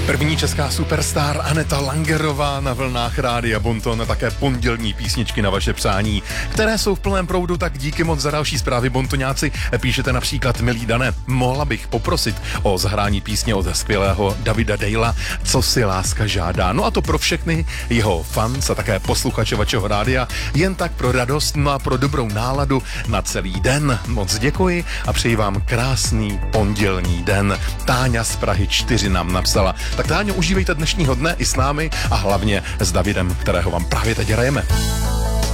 První česká superstar Aneta Langerová na vlnách Rádia Bonton a také pondělní písničky na vaše přání, které jsou v plném proudu, tak díky moc za další zprávy, bontoňáci. Píšete například: milý Dane, mohla bych poprosit o zahrání písně od skvělého Davida Dejla, Co si láska žádá. No a to pro všechny jeho fans a také posluchače vašeho rádia, jen tak pro radost, no a pro dobrou náladu na celý den. Moc děkuji a přeji vám krásný pondělní den. Táňa z Prahy 4 nám napsala. Tak Táňo, užívejte dnešního dne i s námi a hlavně s Davidem, kterého vám právě teď hrajeme.